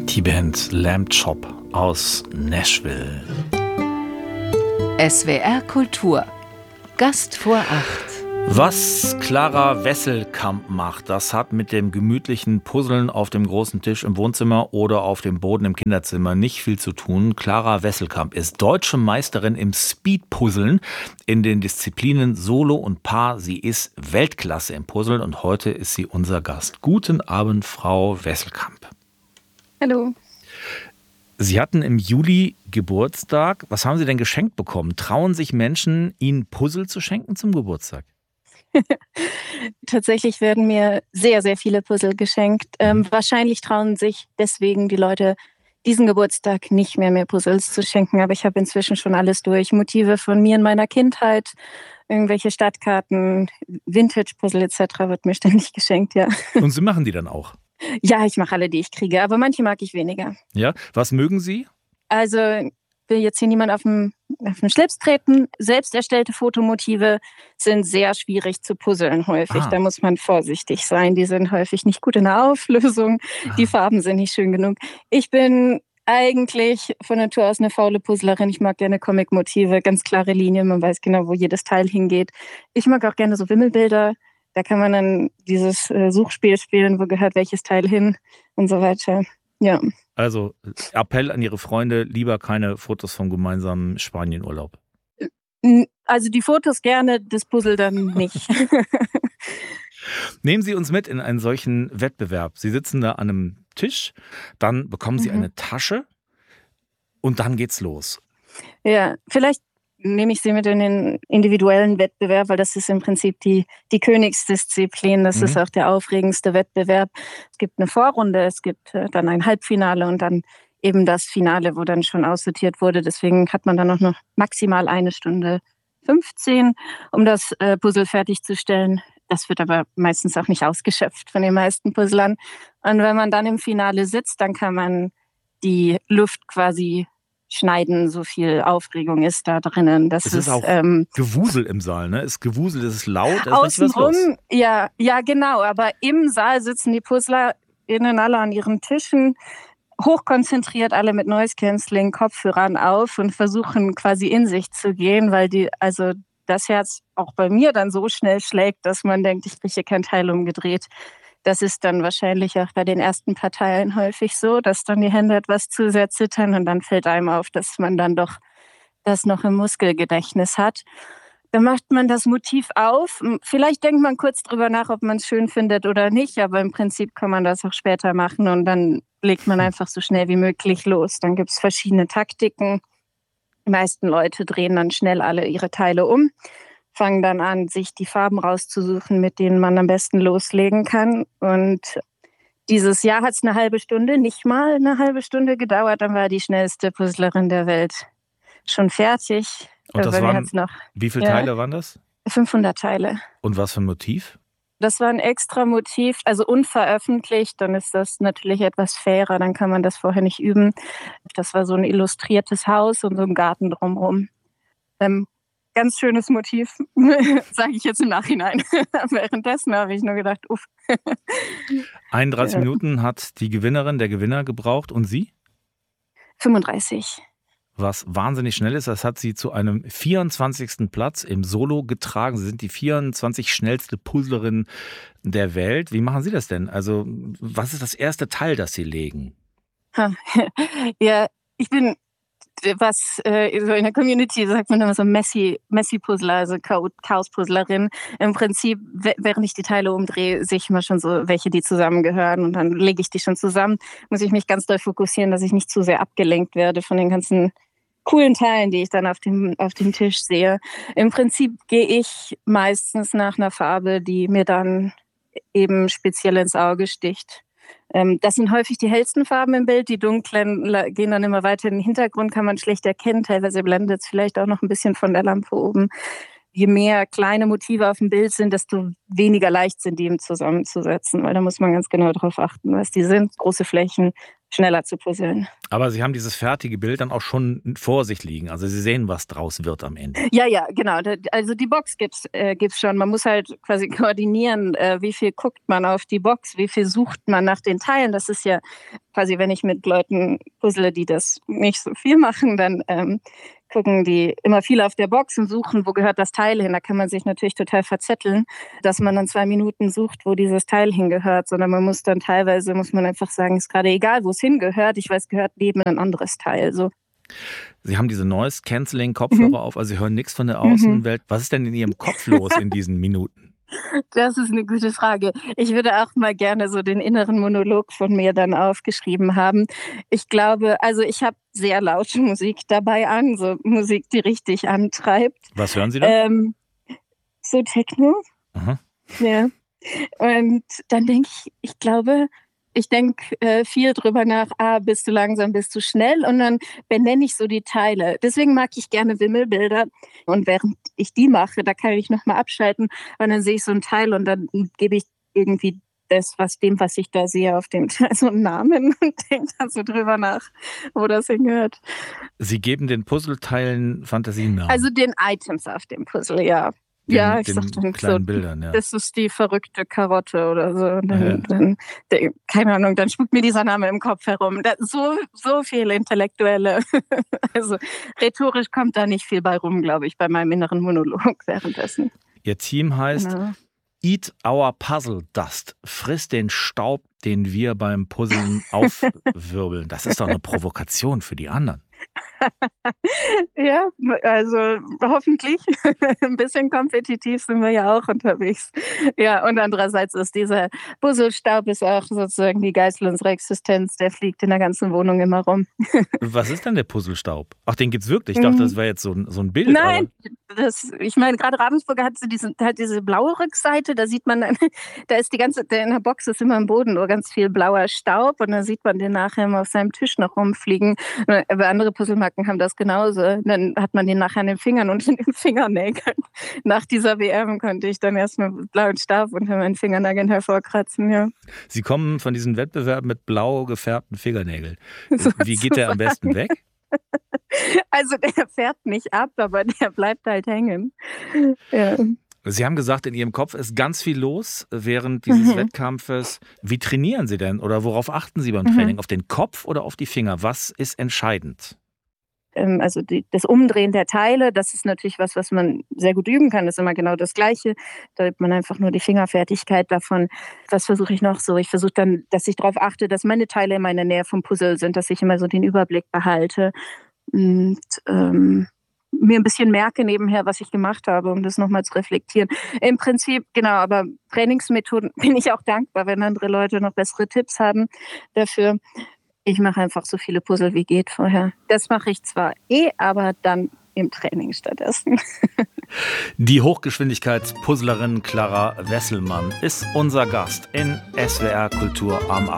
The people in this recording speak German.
Die Band Lamb Chop aus Nashville. SWR Kultur. Gast vor 8. Was Clara Wesselkamp macht, das hat mit dem gemütlichen Puzzeln auf dem großen Tisch im Wohnzimmer oder auf dem Boden im Kinderzimmer nicht viel zu tun. Clara Wesselkamp ist deutsche Meisterin im Speed-Puzzeln in den Disziplinen Solo und Paar. Sie ist Weltklasse im Puzzeln und heute ist sie unser Gast. Guten Abend, Frau Wesselkamp. Hallo. Sie hatten im Juli Geburtstag. Was haben Sie denn geschenkt bekommen? Trauen sich Menschen, Ihnen Puzzle zu schenken zum Geburtstag? Tatsächlich werden mir sehr, sehr viele Puzzle geschenkt. Wahrscheinlich trauen sich deswegen die Leute diesen Geburtstag nicht mehr Puzzles zu schenken. Aber ich habe inzwischen schon alles durch. Motive von mir in meiner Kindheit, irgendwelche Stadtkarten, Vintage-Puzzle etc. wird mir ständig geschenkt, ja. Und Sie machen die dann auch? Ja, ich mache alle, die ich kriege. Aber manche mag ich weniger. Ja, was mögen Sie? Also will jetzt hier niemand auf den Schlips treten. Selbst erstellte Fotomotive sind sehr schwierig zu puzzeln häufig. Da muss man vorsichtig sein. Die sind häufig nicht gut in der Auflösung. Die Farben sind nicht schön genug. Ich bin eigentlich von Natur aus eine faule Puzzlerin. Ich mag gerne Comic-Motive, ganz klare Linien. Man weiß genau, wo jedes Teil hingeht. Ich mag auch gerne so Wimmelbilder. Da kann man dann dieses Suchspiel spielen, wo gehört welches Teil hin und so weiter. Ja. Also Appell an Ihre Freunde, lieber keine Fotos vom gemeinsamen Spanienurlaub. Also die Fotos gerne, das Puzzle dann nicht. Nehmen Sie uns mit in einen solchen Wettbewerb. Sie sitzen da an einem Tisch, dann bekommen Sie eine Tasche und dann geht's los. Ja, vielleicht nehme ich Sie mit in den individuellen Wettbewerb, weil das ist im Prinzip die Königsdisziplin. Das ist auch der aufregendste Wettbewerb. Es gibt eine Vorrunde, es gibt dann ein Halbfinale und dann eben das Finale, wo dann schon aussortiert wurde. Deswegen hat man dann noch maximal 1 Stunde 15, um das Puzzle fertigzustellen. Das wird aber meistens auch nicht ausgeschöpft von den meisten Puzzlern. Und wenn man dann im Finale sitzt, dann kann man die Luft quasi schneiden, so viel Aufregung ist da drinnen. Das ist auch Gewusel im Saal, ne? Ist Gewusel, ist es laut? Außenrum, ja, genau. Aber im Saal sitzen die PuzzlerInnen alle an ihren Tischen, hochkonzentriert, alle mit Noise Cancelling, Kopfhörern auf und versuchen quasi in sich zu gehen, weil das Herz auch bei mir dann so schnell schlägt, dass man denkt, ich kriege kein Teil umgedreht. Das ist dann wahrscheinlich auch bei den ersten paar Teilen häufig so, dass dann die Hände etwas zu sehr zittern und dann fällt einem auf, dass man dann doch das noch im Muskelgedächtnis hat. Dann macht man das Motiv auf. Vielleicht denkt man kurz drüber nach, ob man es schön findet oder nicht, aber im Prinzip kann man das auch später machen und dann legt man einfach so schnell wie möglich los. Dann gibt es verschiedene Taktiken. Die meisten Leute drehen dann schnell alle ihre Teile um, fangen dann an, sich die Farben rauszusuchen, mit denen man am besten loslegen kann. Und dieses Jahr hat es eine halbe Stunde, nicht mal eine halbe Stunde gedauert. Dann war die schnellste Puzzlerin der Welt schon fertig. Und das waren, wie viele Teile waren das? 500 Teile. Und was für ein Motiv? Das war ein extra Motiv, also unveröffentlicht. Dann ist das natürlich etwas fairer, dann kann man das vorher nicht üben. Das war so ein illustriertes Haus und so ein Garten drumherum. Ganz schönes Motiv, sage ich jetzt im Nachhinein. Währenddessen habe ich nur gedacht, uff. 31 Minuten hat die Gewinnerin, der Gewinner gebraucht und Sie? 35. Was wahnsinnig schnell ist, das hat Sie zu einem 24. Platz im Solo getragen. Sie sind die 24 schnellste Puzzlerin der Welt. Wie machen Sie das denn? Also, was ist das erste Teil, das Sie legen? Ja, ich bin so in der Community sagt man immer so Messi-Puzzler, also Chaos-Puzzlerin. Im Prinzip, während ich die Teile umdrehe, sehe ich immer schon so, welche die zusammengehören und dann lege ich die schon zusammen. Muss ich mich ganz doll fokussieren, dass ich nicht zu sehr abgelenkt werde von den ganzen coolen Teilen, die ich dann auf dem Tisch sehe. Im Prinzip gehe ich meistens nach einer Farbe, die mir dann eben speziell ins Auge sticht. Das sind häufig die hellsten Farben im Bild. Die dunklen gehen dann immer weiter in den Hintergrund, kann man schlecht erkennen. Teilweise blendet es vielleicht auch noch ein bisschen von der Lampe oben. Je mehr kleine Motive auf dem Bild sind, desto weniger leicht sind die zusammenzusetzen, weil da muss man ganz genau darauf achten, was die sind. Große Flächen, schneller zu puzzeln. Aber Sie haben dieses fertige Bild dann auch schon vor sich liegen. Also Sie sehen, was draus wird am Ende. Ja, genau. Also die Box gibt's schon. Man muss halt quasi koordinieren, wie viel guckt man auf die Box, wie viel sucht man nach den Teilen. Das ist ja quasi, wenn ich mit Leuten puzzle, die das nicht so viel machen, dann gucken die immer viel auf der Box und suchen, wo gehört das Teil hin. Da kann man sich natürlich total verzetteln, dass man dann 2 Minuten sucht, wo dieses Teil hingehört, sondern man muss dann teilweise, muss man einfach sagen, ist gerade egal, wo es hingehört. Ich weiß, gehört neben ein anderes Teil. So. Sie haben diese Noise-Canceling-Kopfhörer auf, also Sie hören nichts von der Außenwelt. Was ist denn in Ihrem Kopf los in diesen Minuten? Das ist eine gute Frage. Ich würde auch mal gerne so den inneren Monolog von mir dann aufgeschrieben haben. Ich glaube, also ich habe sehr laute Musik dabei an, so Musik, die richtig antreibt. Was hören Sie da? So Techno. Aha. Ja. Und dann denke ich denke viel drüber nach, bist du langsam, bist du schnell, und dann benenne ich so die Teile. Deswegen mag ich gerne Wimmelbilder, und während ich die mache, da kann ich nochmal abschalten und dann sehe ich so ein Teil und dann gebe ich irgendwie was ich da sehe auf dem Teil so einen Namen und denke da so drüber nach, wo das hingehört. Sie geben den Puzzleteilen Fantasienamen. Also den Items auf dem Puzzle, ja. Ja, ich sag dann kleinen so, Bildern, ja. das ist die verrückte Karotte oder so. Und dann, keine Ahnung, dann spukt mir dieser Name im Kopf herum. So viel Intellektuelle. Also rhetorisch kommt da nicht viel bei rum, glaube ich, bei meinem inneren Monolog währenddessen. Ihr Team heißt Eat Our Puzzle Dust. Friss den Staub, den wir beim Puzzeln aufwirbeln. Das ist doch eine Provokation für die anderen. Ja, also hoffentlich. Ein bisschen kompetitiv sind wir ja auch unterwegs. Ja, und andererseits ist dieser Puzzlestaub ist auch sozusagen die Geißel unserer Existenz. Der fliegt in der ganzen Wohnung immer rum. Was ist denn der Puzzlestaub? Ach, den gibt's wirklich? Ich dachte, das wäre jetzt so ein Bild. Nein, ich meine, gerade Ravensburger hat diese blaue Rückseite. Da sieht man, da ist in der Box ist immer im Boden nur ganz viel blauer Staub, und dann sieht man den nachher immer auf seinem Tisch noch rumfliegen. Aber andere Puzzlemarken haben das genauso. Dann hat man den nachher an den Fingern und in den Fingernägeln. Nach dieser WM konnte ich dann erstmal blauen Staub unter meinen Fingernägeln hervorkratzen, ja. Sie kommen von diesen Wettbewerben mit blau gefärbten Fingernägeln. Wie geht der am besten weg? Also der fährt nicht ab, aber der bleibt halt hängen. Ja. Sie haben gesagt, in Ihrem Kopf ist ganz viel los während dieses Wettkampfes. Wie trainieren Sie denn oder worauf achten Sie beim Training? Auf den Kopf oder auf die Finger? Was ist entscheidend? Also das Umdrehen der Teile, das ist natürlich was man sehr gut üben kann. Das ist immer genau das Gleiche. Da übt man einfach nur die Fingerfertigkeit davon. Was versuche ich noch so? Ich versuche dann, dass ich darauf achte, dass meine Teile immer in der Nähe vom Puzzle sind, dass ich immer so den Überblick behalte. Und mir ein bisschen merke nebenher, was ich gemacht habe, um das nochmal zu reflektieren. Im Prinzip, genau, aber Trainingsmethoden bin ich auch dankbar, wenn andere Leute noch bessere Tipps haben dafür. Ich mache einfach so viele Puzzle wie geht vorher. Das mache ich zwar aber dann im Training stattdessen. Die Hochgeschwindigkeitspuzzlerin Clara Wesselmann ist unser Gast in SWR Kultur am Abend.